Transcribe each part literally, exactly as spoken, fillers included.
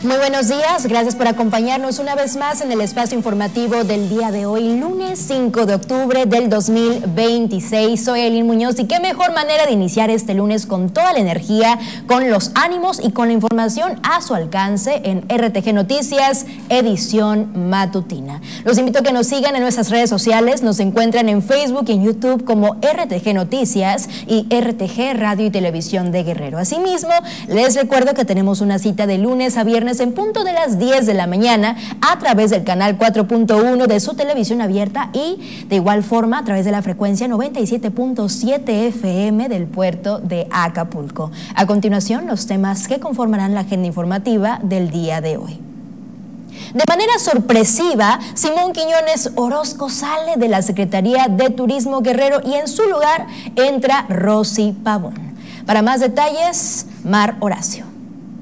Muy buenos días, gracias por acompañarnos una vez más en el espacio informativo del día de hoy, lunes cinco de octubre del dos mil veintiséis. Soy Elin Muñoz y qué mejor manera de iniciar este lunes con toda la energía, con los ánimos y con la información a su alcance en R T G Noticias, edición matutina. Los invito a que nos sigan en nuestras redes sociales, nos encuentran en Facebook y en YouTube como R T G Noticias y R T G Radio y Televisión de Guerrero. Asimismo, les recuerdo que tenemos una cita de lunes a viernes en punto de las diez de la mañana a través del canal cuatro punto uno de su televisión abierta y de igual forma a través de la frecuencia noventa y siete punto siete F M del puerto de Acapulco. A continuación, los temas que conformarán la agenda informativa del día de hoy. De manera sorpresiva, Simón Quiñones Orozco sale de la Secretaría de Turismo Guerrero y en su lugar entra Rosy Pavón. Para más detalles, Mar Horacio.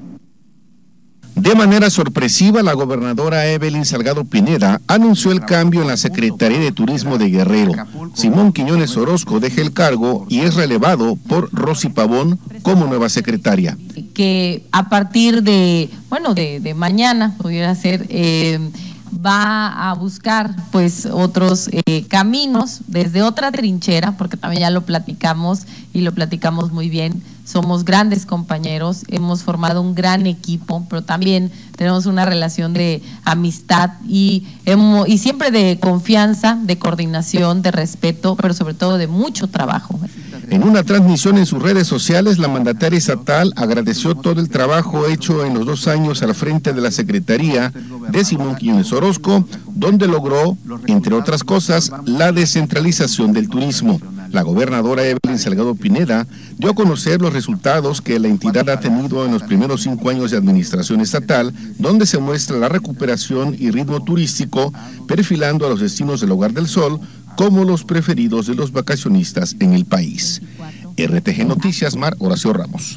De manera sorpresiva, la gobernadora Evelyn Salgado Pineda anunció el cambio en la Secretaría de Turismo de Guerrero. Simón Quiñones Orozco deja el cargo y es relevado por Rosy Pavón como nueva secretaria. Que a partir de, bueno, de, de mañana, pudiera ser, eh, va a buscar pues otros eh, caminos desde otra trinchera, porque también ya lo platicamos y lo platicamos muy bien. Somos grandes compañeros, hemos formado un gran equipo, pero también tenemos una relación de amistad y, hemos, y siempre de confianza, de coordinación, de respeto, pero sobre todo de mucho trabajo. En una transmisión en sus redes sociales, la mandataria estatal agradeció todo el trabajo hecho en los dos años al frente de la Secretaría de Simón Quiñones Orozco, donde logró, entre otras cosas, la descentralización del turismo. La gobernadora Evelyn Salgado Pineda dio a conocer los resultados que la entidad ha tenido en los primeros cinco años de administración estatal, donde se muestra la recuperación y ritmo turístico, perfilando a los destinos del Hogar del Sol como los preferidos de los vacacionistas en el país. R T G Noticias, Mar Horacio Ramos.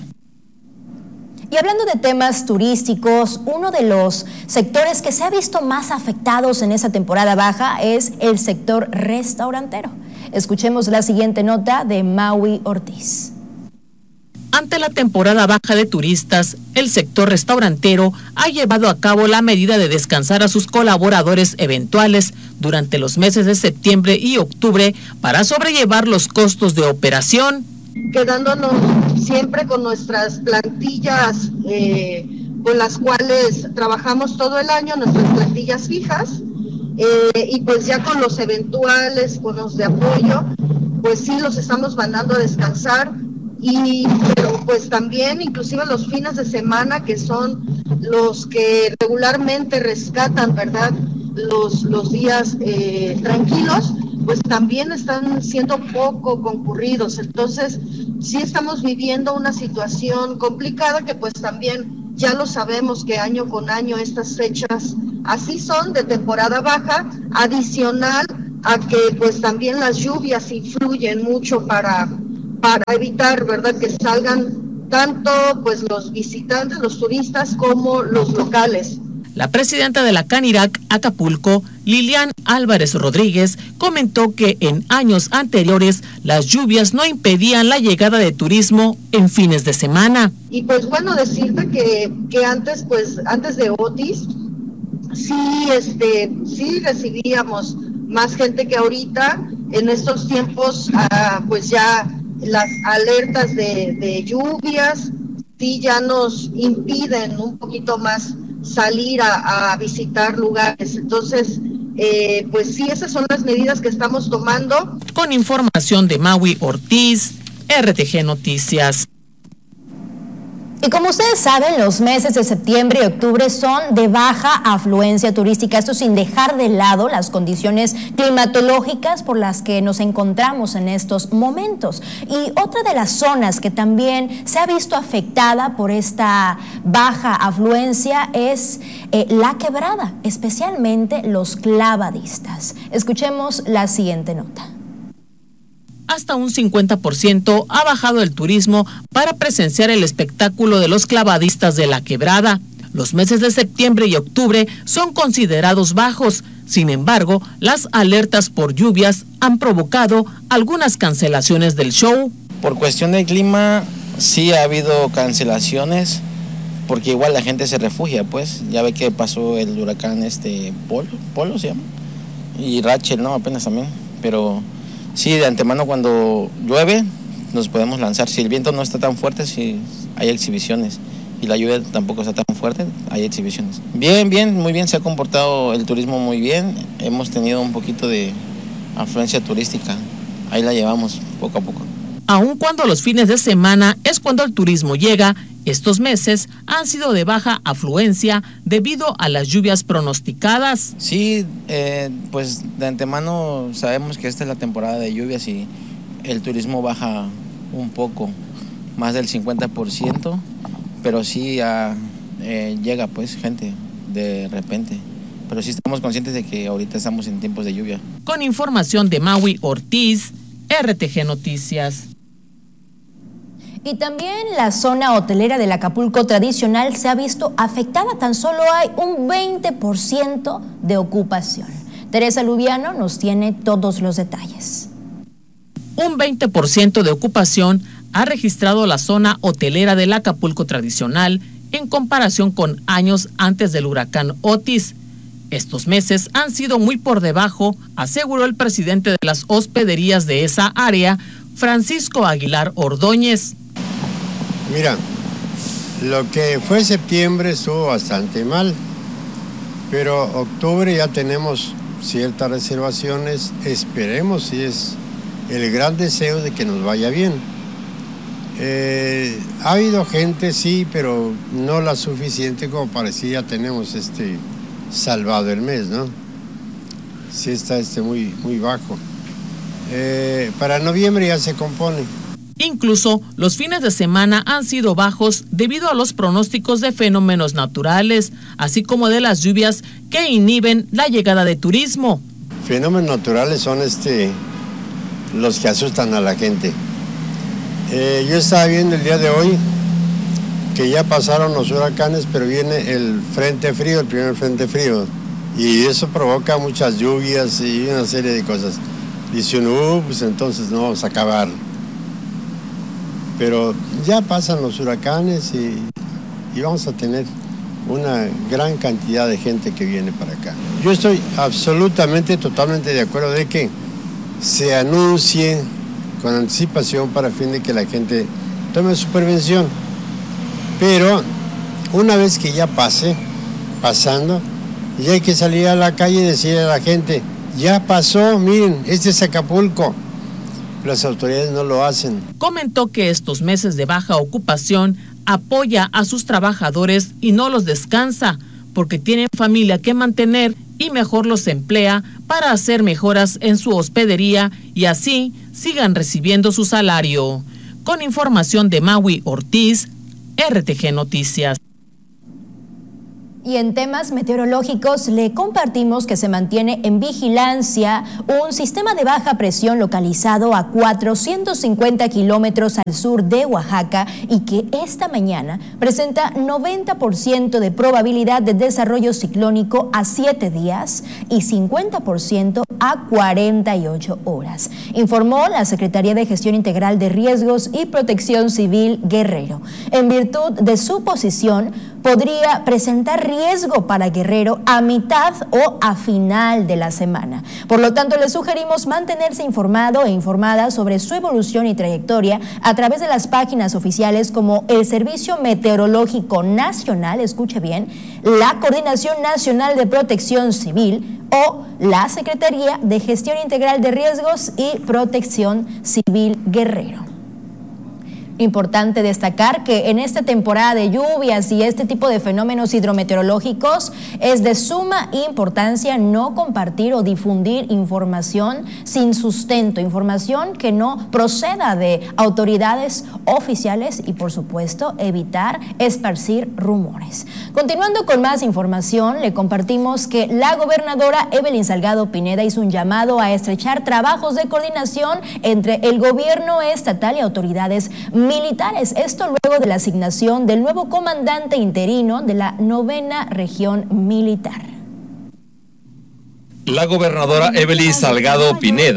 Y hablando de temas turísticos, uno de los sectores que se ha visto más afectados en esta temporada baja es el sector restaurantero. Escuchemos la siguiente nota de Maui Ortiz. Ante la temporada baja de turistas, el sector restaurantero ha llevado a cabo la medida de descansar a sus colaboradores eventuales durante los meses de septiembre y octubre para sobrellevar los costos de operación. Quedándonos siempre con nuestras plantillas eh, con las cuales trabajamos todo el año, nuestras plantillas fijas, eh, y pues ya con los eventuales, con los de apoyo, pues sí los estamos mandando a descansar. Y pero pues también inclusive los fines de semana, que son los que regularmente rescatan, ¿verdad?, los, los días eh, tranquilos, pues también están siendo poco concurridos. Entonces sí estamos viviendo una situación complicada que pues también ya lo sabemos que año con año estas fechas así son, de temporada baja, adicional a que pues también las lluvias influyen mucho para... para evitar, ¿verdad?, que salgan tanto pues los visitantes, los turistas, como los locales. La presidenta de la Canirac Acapulco, Lilian Álvarez Rodríguez, comentó que en años anteriores las lluvias no impedían la llegada de turismo en fines de semana. Y pues bueno, decirte que, que antes, pues antes de Otis, sí, este, sí recibíamos más gente que ahorita. En estos tiempos, ah, pues ya las alertas de, de lluvias sí ya nos impiden un poquito más salir a, a visitar lugares. Entonces, eh, pues sí, esas son las medidas que estamos tomando. Con información de Maui Ortiz, R T G Noticias. Y como ustedes saben, los meses de septiembre y octubre son de baja afluencia turística, esto sin dejar de lado las condiciones climatológicas por las que nos encontramos en estos momentos. Y otra de las zonas que también se ha visto afectada por esta baja afluencia es eh, La Quebrada, especialmente los clavadistas. Escuchemos la siguiente nota. Hasta un cincuenta por ciento ha bajado el turismo para presenciar el espectáculo de los clavadistas de La Quebrada. Los meses de septiembre y octubre son considerados bajos. Sin embargo, las alertas por lluvias han provocado algunas cancelaciones del show. Por cuestión del clima, sí ha habido cancelaciones, porque igual la gente se refugia, pues, ya ve que pasó el huracán este Polo, Polo se llama, y Rachel, ¿no? Apenas también, pero sí, de antemano cuando llueve nos podemos lanzar, si el viento no está tan fuerte, si hay exhibiciones, y la lluvia tampoco está tan fuerte, hay exhibiciones. Bien, bien, muy bien, se ha comportado el turismo muy bien, hemos tenido un poquito de afluencia turística, ahí la llevamos poco a poco. Aun cuando los fines de semana es cuando el turismo llega, estos meses han sido de baja afluencia debido a las lluvias pronosticadas. Sí, eh, pues de antemano sabemos que esta es la temporada de lluvias y el turismo baja un poco, más del cincuenta por ciento, pero sí uh, eh, llega pues gente de repente. Pero sí estamos conscientes de que ahorita estamos en tiempos de lluvia. Con información de Maui Ortiz, R T G Noticias. Y también la zona hotelera del Acapulco tradicional se ha visto afectada, tan solo hay un veinte por ciento de ocupación. Teresa Lubiano nos tiene todos los detalles. Un veinte por ciento de ocupación ha registrado la zona hotelera del Acapulco tradicional en comparación con años antes del huracán Otis. Estos meses han sido muy por debajo, aseguró el presidente de las hospederías de esa área, Francisco Aguilar Ordóñez. Mira, lo que fue septiembre estuvo bastante mal, pero octubre ya tenemos ciertas reservaciones, esperemos si es el gran deseo de que nos vaya bien. Eh, ha habido gente, sí, pero no la suficiente como para decir ya tenemos este salvado el mes, ¿no? Sí está este muy, muy bajo. Eh, para noviembre ya se compone. Incluso los fines de semana han sido bajos debido a los pronósticos de fenómenos naturales, así como de las lluvias que inhiben la llegada de turismo. Fenómenos naturales son este los que asustan a la gente. Eh, yo estaba viendo el día de hoy que ya pasaron los huracanes, pero viene el frente frío, el primer frente frío, y eso provoca muchas lluvias y una serie de cosas. Dice uno, uh, pues entonces no vamos a acabar. Pero ya pasan los huracanes y, y vamos a tener una gran cantidad de gente que viene para acá. Yo estoy absolutamente, totalmente de acuerdo de que se anuncie con anticipación para fin de que la gente tome su prevención. Pero una vez que ya pase, pasando, ya hay que salir a la calle y decirle a la gente, ya pasó, miren, este es Acapulco. Las autoridades no lo hacen. Comentó que estos meses de baja ocupación apoya a sus trabajadores y no los descansa, porque tienen familia que mantener y mejor los emplea para hacer mejoras en su hospedería y así sigan recibiendo su salario. Con información de Maui Ortiz, R T G Noticias. Y en temas meteorológicos le compartimos que se mantiene en vigilancia un sistema de baja presión localizado a cuatrocientos cincuenta kilómetros al sur de Oaxaca y que esta mañana presenta noventa por ciento de probabilidad de desarrollo ciclónico a siete días y cincuenta por ciento a cuarenta y ocho horas, informó la Secretaría de Gestión Integral de Riesgos y Protección Civil Guerrero. En virtud de su posición, podría presentar riesgo para Guerrero a mitad o a final de la semana. Por lo tanto, le sugerimos mantenerse informado e informada sobre su evolución y trayectoria a través de las páginas oficiales como el Servicio Meteorológico Nacional, escuche bien, la Coordinación Nacional de Protección Civil o la Secretaría de Gestión Integral de Riesgos y Protección Civil Guerrero. Importante destacar que en esta temporada de lluvias y este tipo de fenómenos hidrometeorológicos es de suma importancia no compartir o difundir información sin sustento, información que no proceda de autoridades oficiales y, por supuesto, evitar esparcir rumores. Continuando con más información, le compartimos que la gobernadora Evelyn Salgado Pineda hizo un llamado a estrechar trabajos de coordinación entre el gobierno estatal y autoridades militares, esto luego de la asignación del nuevo comandante interino de la novena región militar. La gobernadora Evelyn Salgado Pineda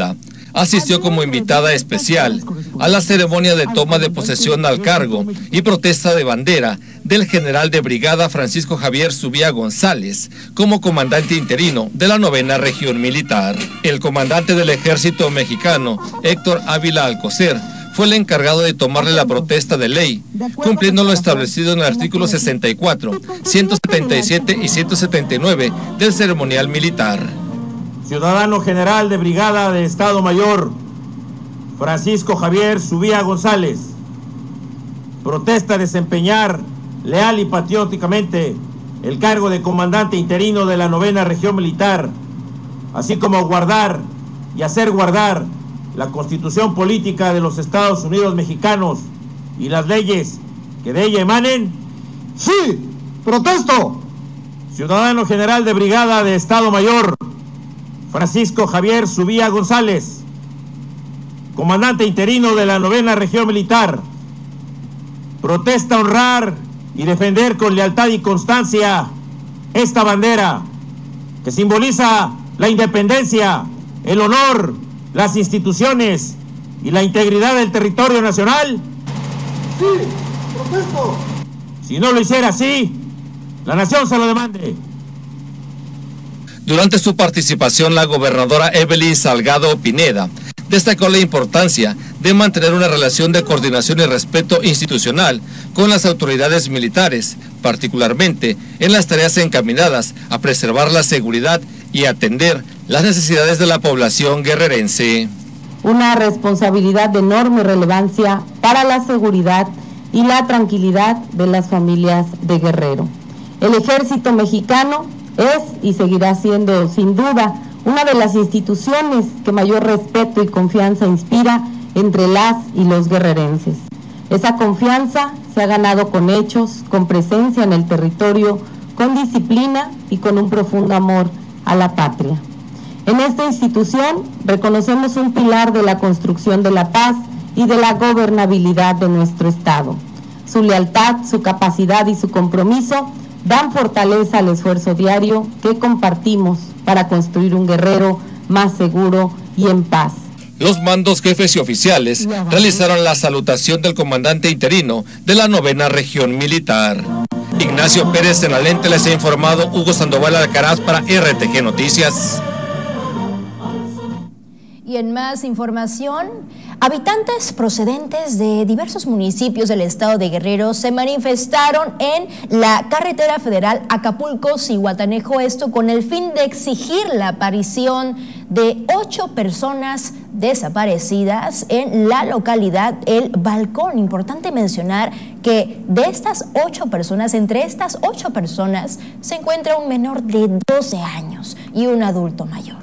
asistió como invitada especial a la ceremonia de toma de posesión al cargo y protesta de bandera del general de brigada Francisco Javier Zubía González como comandante interino de la novena región militar. El comandante del ejército mexicano, Héctor Ávila Alcocer, fue el encargado de tomarle la protesta de ley, cumpliendo lo establecido en el artículo sesenta y cuatro, ciento setenta y siete y ciento setenta y nueve del ceremonial militar. Ciudadano general de brigada de Estado Mayor, Francisco Javier Zubía González, protesta desempeñar leal y patrióticamente el cargo de comandante interino de la novena región militar, así como guardar y hacer guardar la Constitución Política de los Estados Unidos Mexicanos y las leyes que de ella emanen. ¡Sí! ¡Protesto! Ciudadano general de brigada de Estado Mayor, Francisco Javier Zubía González, comandante interino de la novena región militar, protesta honrar y defender con lealtad y constancia esta bandera que simboliza la independencia, el honor, las instituciones y la integridad del territorio nacional. Sí, protesto. Si no lo hiciera así, la nación se lo demande. Durante su participación, la gobernadora Evelyn Salgado Pineda destacó la importancia de mantener una relación de coordinación y respeto institucional con las autoridades militares, particularmente en las tareas encaminadas a preservar la seguridad y atender las necesidades de la población guerrerense. Una responsabilidad de enorme relevancia para la seguridad y la tranquilidad de las familias de Guerrero. El ejército mexicano es y seguirá siendo, sin duda, una de las instituciones que mayor respeto y confianza inspira entre las y los guerrerenses. Esa confianza se ha ganado con hechos, con presencia en el territorio, con disciplina y con un profundo amor a la patria. En esta institución reconocemos un pilar de la construcción de la paz y de la gobernabilidad de nuestro Estado. Su lealtad, su capacidad y su compromiso dan fortaleza al esfuerzo diario que compartimos para construir un Guerrero más seguro y en paz. Los mandos, jefes y oficiales realizaron la salutación del comandante interino de la novena región militar. Ignacio Pérez en la lente, les ha informado Hugo Sandoval Alcaraz para R T G Noticias. Y en más información, habitantes procedentes de diversos municipios del estado de Guerrero se manifestaron en la carretera federal Acapulco-Zihuatanejo, esto con el fin de exigir la aparición de ocho personas desaparecidas en la localidad El Balcón. Importante mencionar que de estas ocho personas, entre estas ocho personas, se encuentra un menor de doce años y un adulto mayor.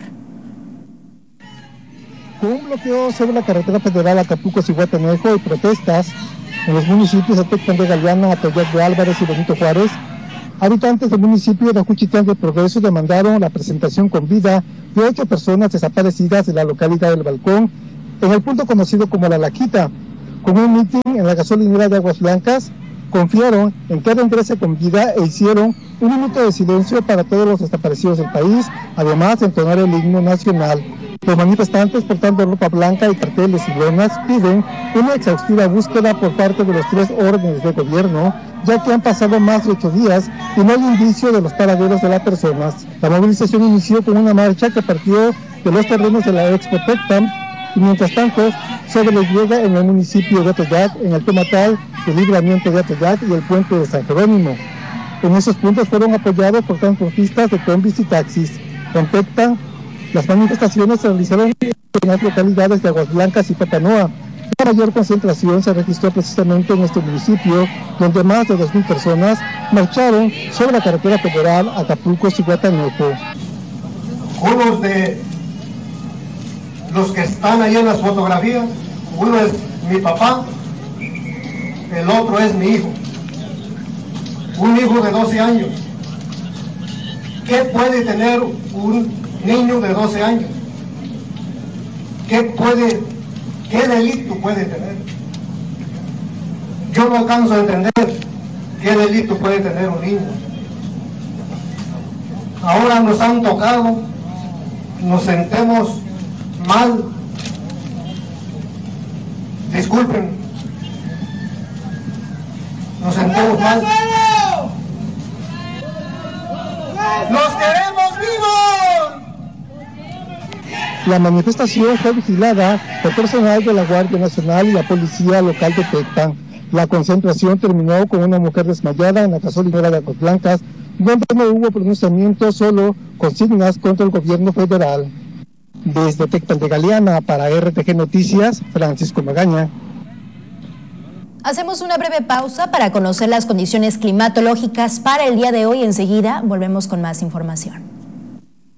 Con un bloqueo sobre la carretera federal Acapulco-Zihuatanejo y protestas en los municipios de Tecpan de Galeana, Atoyac de Álvarez y Benito Juárez, habitantes del municipio de Juchitán de Progreso demandaron la presentación con vida de ocho personas desaparecidas de la localidad del Balcón, en el punto conocido como La Laquita. Con un mitin en la gasolinera de Aguas Blancas, confiaron en que regrese con vida e hicieron un minuto de silencio para todos los desaparecidos del país, además de entonar el himno nacional. Los manifestantes, portando ropa blanca y carteles y lonas, piden una exhaustiva búsqueda por parte de los tres órdenes de gobierno, ya que han pasado más de ocho días y no hay indicio de los paraderos de las personas. La movilización inició con una marcha que partió de los terrenos de la Expo Tecpan y mientras tanto se despliega en el municipio de Atoyac, en el Tomatal, el libramiento de Atoyac y el puente de San Jerónimo. En esos puntos fueron apoyados por transportistas de combis y taxis. En Tecpan, las manifestaciones se realizaron en las localidades de Aguas Blancas y Papanoa. La mayor concentración se registró precisamente en este municipio, donde más de dos mil personas marcharon sobre la carretera federal Acapulco-Zihuatanejo. Unos de los que están ahí en las fotografías, uno es mi papá, el otro es mi hijo. Un hijo de doce años. ¿Qué puede tener un niño de doce años? ¿Qué puede, qué delito puede tener? Yo no alcanzo a entender qué delito puede tener un niño. Ahora nos han tocado, nos sentemos mal disculpen, nos sentimos mal. ¡Los queremos vivos! La manifestación fue vigilada por personal de la Guardia Nacional y la Policía Local de Tecpan. La concentración terminó con una mujer desmayada en la gasolinera de Aguas Blancas, donde no hubo pronunciamiento, solo consignas contra el gobierno federal. Desde Tecpan de Galeana, para R T G Noticias, Francisco Magaña. Hacemos una breve pausa para conocer las condiciones climatológicas para el día de hoy. Enseguida volvemos con más información.